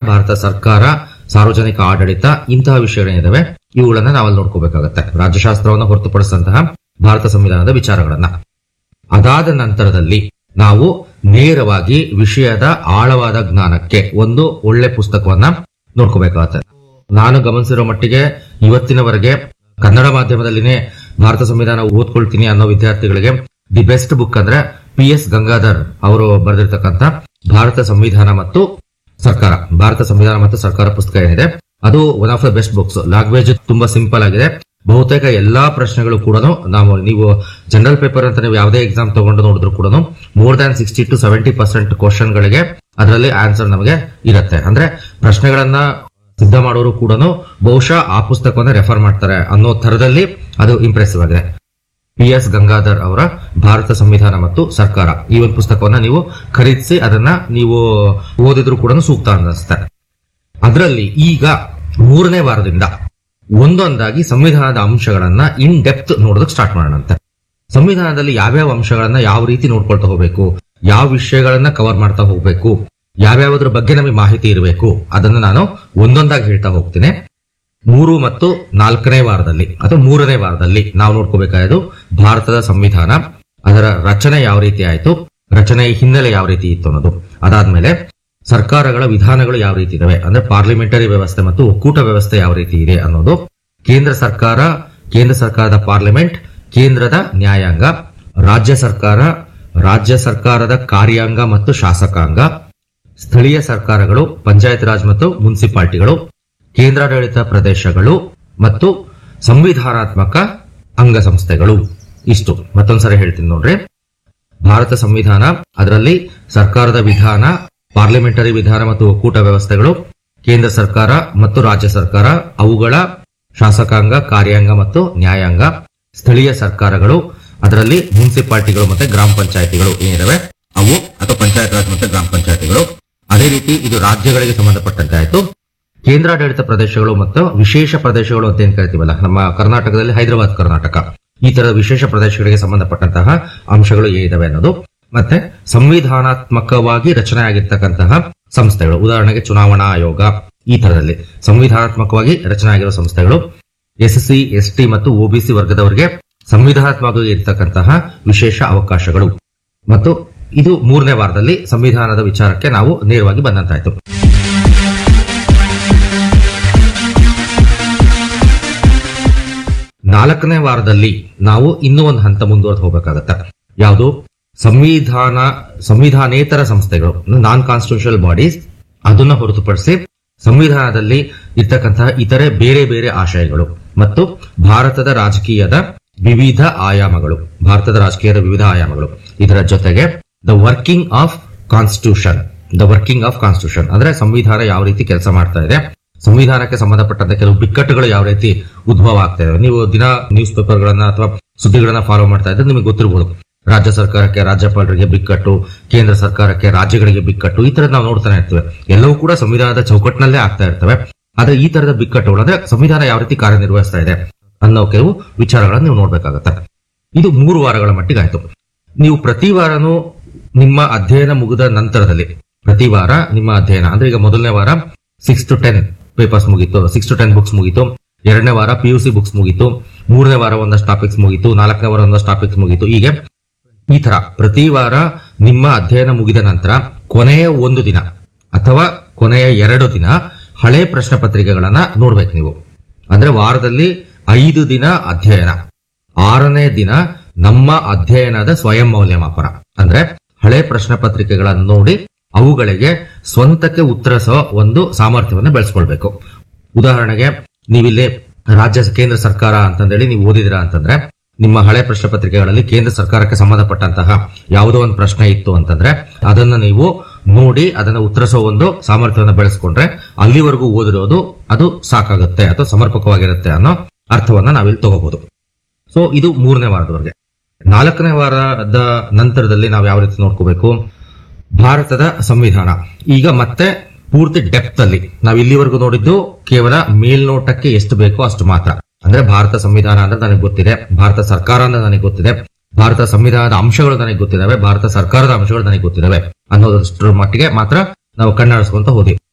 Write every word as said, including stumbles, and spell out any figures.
ಭಾರತ ಸರ್ಕಾರ, ಸಾರ್ವಜನಿಕ ಆಡಳಿತ, ಇಂತಹ ವಿಷಯಗಳೇನಿದಾವೆ ಇವುಗಳನ್ನ ನಾವಲ್ಲಿ ನೋಡ್ಕೋಬೇಕಾಗತ್ತೆ. ರಾಜ್ಯಶಾಸ್ತ್ರವನ್ನು ಹೊರತುಪಡಿಸಿದಂತಹ ಭಾರತ ಸಂವಿಧಾನದ ವಿಚಾರಗಳನ್ನ. ಅದಾದ ನಂತರದಲ್ಲಿ ನಾವು ನೇರವಾಗಿ ವಿಷಯದ ಆಳವಾದ ಜ್ಞಾನಕ್ಕೆ ಒಂದು ಒಳ್ಳೆ ಪುಸ್ತಕವನ್ನ ನೋಡ್ಕೋಬೇಕಾಗತ್ತೆ. ನಾನು ಗಮನಿಸಿರೋ ಮಟ್ಟಿಗೆ ಇವತ್ತಿನವರೆಗೆ ಕನ್ನಡ ಮಾಧ್ಯಮದಲ್ಲಿನೇ ಭಾರತ ಸಂವಿಧಾನ ಓದ್ಕೊಳ್ತೀನಿ ಅನ್ನೋ ವಿದ್ಯಾರ್ಥಿಗಳಿಗೆ ದಿ ಬೆಸ್ಟ್ ಬುಕ್ ಅಂದ್ರೆ ಪಿ ಎಸ್ ಗಂಗಾಧರ್ ಅವರು ಬರೆದಿರ್ತಕ್ಕಂಥ ಭಾರತ ಸಂವಿಧಾನ ಮತ್ತು ಸರ್ಕಾರ, ಭಾರತ ಸಂವಿಧಾನ ಮತ್ತು ಸರ್ಕಾರ ಪುಸ್ತಕ ಏನಿದೆ ಅದು one of the best books. Language ತುಂಬಾ ಸಿಂಪಲ್ ಆಗಿದೆ. ಬಹುತೇಕ ಎಲ್ಲಾ ಪ್ರಶ್ನೆಗಳು ಕೂಡ ನಾವು ನೀವು ಜನರಲ್ ಪೇಪರ್ ಅಂತ ನೀವು ಯಾವುದೇ ಎಕ್ಸಾಮ್ ತಗೊಂಡು ನೋಡಿದ್ರು ಕೂಡ more than sixty to seventy percent question ಗಳಿಗೆ ಅದರಲ್ಲಿ ಆನ್ಸರ್ ನಮಗೆ ಇರುತ್ತೆ. ಅಂದ್ರೆ ಪ್ರಶ್ನೆಗಳನ್ನ ಸಿದ್ಧ ಮಾಡೋರು ಕೂಡ ಬಹುಶಃ ಆ ಪುಸ್ತಕವನ್ನ ರೆಫರ್ ಮಾಡ್ತಾರೆ ಅನ್ನೋ ತರದಲ್ಲಿ ಅದು ಇಂಪ್ರೆಸಿವ್ ಆಗಿದೆ. ಪಿ ಎಸ್ ಗಂಗಾಧರ್ ಅವರ ಭಾರತ ಸಂವಿಧಾನ ಮತ್ತು ಸರ್ಕಾರ ಈ ಒಂದು ಪುಸ್ತಕವನ್ನ ನೀವು ಖರೀದಿಸಿ ಅದನ್ನ ನೀವು ಓದಿದ್ರು ಕೂಡ ಸೂಕ್ತ ಅನ್ನಿಸುತ್ತೆ. ಅದರಲ್ಲಿ ಈಗ ಮೂರನೇ ವಾರದಿಂದ ಒಂದೊಂದಾಗಿ ಸಂವಿಧಾನದ ಅಂಶಗಳನ್ನ ಇನ್ ಡೆಪ್ತ್ ನೋಡೋದಕ್ಕೆ ಸ್ಟಾರ್ಟ್ ಮಾಡೋಣಂತೆ. ಸಂವಿಧಾನದಲ್ಲಿ ಯಾವ್ಯಾವ ಅಂಶಗಳನ್ನ ಯಾವ ರೀತಿ ನೋಡ್ಕೊಳ್ತಾ ಹೋಗ್ಬೇಕು, ಯಾವ ವಿಷಯಗಳನ್ನ ಕವರ್ ಮಾಡ್ತಾ ಹೋಗ್ಬೇಕು, ಯಾವ್ಯಾವದ್ರ ಬಗ್ಗೆ ನಮಗೆ ಮಾಹಿತಿ ಇರಬೇಕು, ಅದನ್ನ ನಾನು ಒಂದೊಂದಾಗಿ ಹೇಳ್ತಾ ಹೋಗ್ತೀನಿ. ಮೂರು ಮತ್ತು ನಾಲ್ಕನೇ ವಾರದಲ್ಲಿ ಅಥವಾ ಮೂರನೇ ವಾರದಲ್ಲಿ ನಾವು ನೋಡ್ಕೋಬೇಕಾದ್ದು ಭಾರತದ ಸಂವಿಧಾನ, ಅದರ ರಚನೆ ಯಾವ ರೀತಿ ಆಯ್ತು, ರಚನೆಯ ಹಿನ್ನೆಲೆ ಯಾವ ರೀತಿ ಇತ್ತು ಅನ್ನೋದು. ಅದಾದ್ಮೇಲೆ ಸರ್ಕಾರಗಳ ವಿಧಾನಗಳು ಯಾವ ರೀತಿ ಇದಾವೆ, ಅಂದ್ರೆ ಪಾರ್ಲಿಮೆಂಟರಿ ವ್ಯವಸ್ಥೆ ಮತ್ತು ಒಕ್ಕೂಟ ವ್ಯವಸ್ಥೆ ಯಾವ ರೀತಿ ಇದೆ ಅನ್ನೋದು. ಕೇಂದ್ರ ಸರ್ಕಾರ, ಕೇಂದ್ರ ಸರ್ಕಾರದ ಪಾರ್ಲಿಮೆಂಟ್, ಕೇಂದ್ರದ ನ್ಯಾಯಾಂಗ, ರಾಜ್ಯ ಸರ್ಕಾರ, ರಾಜ್ಯ ಸರ್ಕಾರದ ಕಾರ್ಯಾಂಗ ಮತ್ತು ಶಾಸಕಾಂಗ, ಸ್ಥಳೀಯ ಸರ್ಕಾರಗಳು, ಪಂಚಾಯತ್ ರಾಜ್ ಮತ್ತು ಮುನ್ಸಿಪಾಲಿಟಿಗಳು, ಕೇಂದ್ರಾಡಳಿತ ಪ್ರದೇಶಗಳು ಮತ್ತು ಸಂವಿಧಾನಾತ್ಮಕ ಅಂಗಸಂಸ್ಥೆಗಳು. ಇಷ್ಟು ಮತ್ತೊಂದ್ಸರಿ ಹೇಳ್ತೀನಿ ನೋಡ್ರಿ. ಭಾರತ ಸಂವಿಧಾನ, ಅದರಲ್ಲಿ ಸರ್ಕಾರದ ವಿಧಾನ, ಪಾರ್ಲಿಮೆಂಟರಿ ವಿಧಾನ ಮತ್ತು ಒಕ್ಕೂಟ ವ್ಯವಸ್ಥೆಗಳು, ಕೇಂದ್ರ ಸರ್ಕಾರ ಮತ್ತು ರಾಜ್ಯ ಸರ್ಕಾರ, ಅವುಗಳ ಶಾಸಕಾಂಗ, ಕಾರ್ಯಾಂಗ ಮತ್ತು ನ್ಯಾಯಾಂಗ, ಸ್ಥಳೀಯ ಸರ್ಕಾರಗಳು, ಅದರಲ್ಲಿ ಮುನ್ಸಿಪಾಲಿಟಿಗಳು ಮತ್ತೆ ಗ್ರಾಮ ಪಂಚಾಯತಿಗಳು ಏನಿದಾವೆ ಅವು, ಅಥವಾ ಪಂಚಾಯತ್ ರಾಜ್ ಮತ್ತೆ ಗ್ರಾಮ ಪಂಚಾಯತಿಗಳು. ಅದೇ ರೀತಿ ಇದು ರಾಜ್ಯಗಳಿಗೆ ಸಂಬಂಧಪಟ್ಟಂತೆ ಆಯ್ತು. ಕೇಂದ್ರಾಡಳಿತ ಪ್ರದೇಶಗಳು ಮತ್ತು ವಿಶೇಷ ಪ್ರದೇಶಗಳು ಅಂತ ಏನ್ ಕರಿತೀವಲ್ಲ, ನಮ್ಮ ಕರ್ನಾಟಕದಲ್ಲಿ ಹೈದರಾಬಾದ್ ಕರ್ನಾಟಕ, ಈ ತರದ ವಿಶೇಷ ಪ್ರದೇಶಗಳಿಗೆ ಸಂಬಂಧಪಟ್ಟಂತಹ ಅಂಶಗಳು ಏನಿದಾವೆ ಅನ್ನೋದು. ಮತ್ತೆ ಸಂವಿಧಾನಾತ್ಮಕವಾಗಿ ರಚನೆ ಆಗಿರ್ತಕ್ಕಂತಹ ಸಂಸ್ಥೆಗಳು, ಉದಾಹರಣೆಗೆ ಚುನಾವಣಾ ಆಯೋಗ, ಈ ತರದಲ್ಲಿ ಸಂವಿಧಾನಾತ್ಮಕವಾಗಿ ರಚನೆ ಆಗಿರುವ ಸಂಸ್ಥೆಗಳು. ಎಸ್ ಸಿ ಎಸ್ ಟಿ ಮತ್ತು ಒಬಿಸಿ ವರ್ಗದವರಿಗೆ ಸಂವಿಧಾನಾತ್ಮಕವಾಗಿ ಇರ್ತಕ್ಕಂತಹ ವಿಶೇಷ ಅವಕಾಶಗಳು. ಮತ್ತು ಇದು ಮೂರನೇ ವಾರದಲ್ಲಿ ಸಂವಿಧಾನದ ವಿಚಾರಕ್ಕೆ ನಾವು ನೇರವಾಗಿ ಬಂದಂತಾಯ್ತು. ನಾಲ್ಕನೇ ವಾರದಲ್ಲಿ ನಾವು ಇನ್ನೂ ಒಂದು ಹಂತ ಮುಂದುವರೆದು ಹೋಗಬೇಕಾಗತ್ತೆ. ಯಾವುದು? ಸಂವಿಧಾನ ಸಂವಿಧಾನೇತರ ಸಂಸ್ಥೆಗಳು, ನಾನ್ ಕಾನ್ಸ್ಟಿಟ್ಯೂಷನಲ್ ಬಾಡೀಸ್, ಅದನ್ನ ಹೊರತುಪಡಿಸಿ ಸಂವಿಧಾನದಲ್ಲಿ ಇರ್ತಕ್ಕಂತಹ ಇತರೆ ಬೇರೆ ಬೇರೆ ಆಶಯಗಳು ಮತ್ತು ಭಾರತದ ರಾಜಕೀಯದ ವಿವಿಧ ಆಯಾಮಗಳು, ಭಾರತದ ರಾಜಕೀಯದ ವಿವಿಧ ಆಯಾಮಗಳು. ಇದರ ಜೊತೆಗೆ the working of constitution, the working of constitution ಅಂದ್ರೆ ಸಂವಿಧಾನ ಯಾವ ರೀತಿ ಕೆಲಸ ಮಾಡ್ತಾ ಇದೆ, ಸಂವಿಧಾನಕ್ಕೆ ಸಂಬಂಧಪಟ್ಟಂತೆ ಕೆಲವು ಬಿಕ್ಕಟ್ಟುಗಳು ಯಾವ ರೀತಿ ಉದ್ಭವ ಆಗ್ತಾ ಇದೆ. ನೀವು ದಿನ ನ್ಯೂಸ್ ಪೇಪರ್ ಗಳನ್ನ ಅಥವಾ ಸುದ್ದಿಗಳನ್ನ ಫಾಲೋ ಮಾಡ್ತಾ ಇದ್ರೆ ನಿಮಗೆ ಗೊತ್ತಿರಬಹುದು. ರಾಜ್ಯ ಸರ್ಕಾರಕ್ಕೆ ರಾಜ್ಯಪಾಲರಿಗೆ ಬಿಕ್ಕಟ್ಟು, ಕೇಂದ್ರ ಸರ್ಕಾರಕ್ಕೆ ರಾಜ್ಯಗಳಿಗೆ ಬಿಕ್ಕಟ್ಟು, ಈ ತರದ್ ನಾವು ನೋಡ್ತಾನೆ ಇರ್ತೇವೆ. ಎಲ್ಲವೂ ಕೂಡ ಸಂವಿಧಾನದ ಚೌಕಟ್ಟಿನಲ್ಲೇ ಆಗ್ತಾ ಇರ್ತವೆ. ಆದ್ರೆ ಈ ತರದ ಬಿಕ್ಕಟ್ಟುಗಳು ಅಂದ್ರೆ ಸಂವಿಧಾನ ಯಾವ ರೀತಿ ಕಾರ್ಯನಿರ್ವಹಿಸ್ತಾ ಇದೆ ಅನ್ನೋ ಕೆಲವು ವಿಚಾರಗಳನ್ನ ನೀವು ನೋಡ್ಬೇಕಾಗತ್ತೆ. ಇದು ಮೂರು ವಾರಗಳ ಮಟ್ಟಿಗಾಯ್ತು. ನೀವು ಪ್ರತಿ ವಾರನೂ ನಿಮ್ಮ ಅಧ್ಯಯನ ಮುಗಿದ ನಂತರದಲ್ಲಿ, ಪ್ರತಿ ವಾರ ನಿಮ್ಮ ಅಧ್ಯಯನ ಅಂದ್ರೆ ಈಗ ಮೊದಲನೇ ವಾರ ಸಿಕ್ಸ್ ಟು ಟೆನ್ ಪೇಪರ್ಸ್ ಮುಗೀತು, ಸಿಕ್ಸ್ ಟು ಟೆನ್ ಬುಕ್ಸ್ ಮುಗೀತು. ಎರಡನೇ ವಾರ ಪಿ ಯು ಸಿ ಬುಕ್ಸ್ ಮುಗೀತು. ಮೂರನೇ ವಾರ ಒಂದಷ್ಟು ಟಾಪಿಕ್ಸ್ ಮುಗೀತು. ನಾಲ್ಕನೇ ವಾರ ಒಂದಷ್ಟು ಟಾಪಿಕ್ಸ್ ಮುಗೀತು. ಹೀಗೆ ಈ ತರ ಪ್ರತಿ ವಾರ ನಿಮ್ಮ ಅಧ್ಯಯನ ಮುಗಿದ ನಂತರ ಕೊನೆಯ ಒಂದು ದಿನ ಅಥವಾ ಕೊನೆಯ ಎರಡು ದಿನ ಹಳೆ ಪ್ರಶ್ನೆ ಪತ್ರಿಕೆಗಳನ್ನ ನೋಡ್ಬೇಕು ನೀವು. ಅಂದ್ರೆ ವಾರದಲ್ಲಿ ಐದು ದಿನ ಅಧ್ಯಯನ, ಆರನೇ ದಿನ ನಮ್ಮ ಅಧ್ಯಯನದ ಸ್ವಯಂ ಮೌಲ್ಯಮಾಪನ. ಅಂದ್ರೆ ಹಳೆ ಪ್ರಶ್ನೆ ಪತ್ರಿಕೆಗಳನ್ನು ನೋಡಿ ಅವುಗಳಿಗೆ ಸ್ವಂತಕ್ಕೆ ಉತ್ತರಿಸೋ ಒಂದು ಸಾಮರ್ಥ್ಯವನ್ನು ಬೆಳೆಸ್ಕೊಳ್ಬೇಕು. ಉದಾಹರಣೆಗೆ ನೀವಿಲ್ಲಿ ರಾಜ್ಯ ಕೇಂದ್ರ ಸರ್ಕಾರ ಅಂತಂದೇಳಿ ನೀವು ಓದಿದಿರಾ ಅಂತಂದ್ರೆ ನಿಮ್ಮ ಹಳೆ ಪ್ರಶ್ನೆ ಪತ್ರಿಕೆಗಳಲ್ಲಿ ಕೇಂದ್ರ ಸರ್ಕಾರಕ್ಕೆ ಸಂಬಂಧಪಟ್ಟಂತಹ ಯಾವುದೋ ಒಂದು ಪ್ರಶ್ನೆ ಇತ್ತು ಅಂತಂದ್ರೆ ಅದನ್ನ ನೀವು ನೋಡಿ ಅದನ್ನ ಉತ್ತರಿಸೋ ಒಂದು ಸಾಮರ್ಥ್ಯವನ್ನು ಬೆಳೆಸ್ಕೊಂಡ್ರೆ ಅಲ್ಲಿವರೆಗೂ ಓದಿರೋದು ಅದು ಸಾಕಾಗುತ್ತೆ ಅಥವಾ ಸಮರ್ಪಕವಾಗಿರುತ್ತೆ ಅನ್ನೋ ಅರ್ಥವನ್ನ ನಾವಿಲ್ಲಿ ತಗೋಬಹುದು. ಸೊ ಇದು ಮೂರನೇ ವಾರದವರೆಗೆ. ನಾಲ್ಕನೇ ವಾರದ ನಂತರದಲ್ಲಿ ನಾವು ಯಾವ ರೀತಿ ನೋಡ್ಕೋಬೇಕು? ಭಾರತದ ಸಂವಿಧಾನ ಈಗ ಮತ್ತೆ ಪೂರ್ತಿ ಡೆಪ್ತ್ ಅಲ್ಲಿ ನಾವು ಇಲ್ಲಿವರೆಗೂ ನೋಡಿದ್ದು ಕೇವಲ ಮೇಲ್ನೋಟಕ್ಕೆ ಎಷ್ಟು ಬೇಕೋ ಅಷ್ಟು ಮಾತ್ರ. ಅಂದ್ರೆ ಭಾರತ ಸಂವಿಧಾನ ಅಂದ್ರೆ ನನಗೆ ಗೊತ್ತಿದೆ, ಭಾರತ ಸರ್ಕಾರ ಅಂದ್ರೆ ನನಗೆ ಗೊತ್ತಿದೆ, ಭಾರತ ಸಂವಿಧಾನದ ಅಂಶಗಳು ನನಗೆ ಗೊತ್ತಿದಾವೆ, ಭಾರತ ಸರ್ಕಾರದ ಅಂಶಗಳು ನನಗೆ ಗೊತ್ತಿದಾವೆ ಅನ್ನೋದಷ್ಟರ ಮಟ್ಟಿಗೆ ಮಾತ್ರ ನಾವು ಕಣ್ಣಾಡಿಸ್ಕೊಂತ ಹೋದ್ವಿ.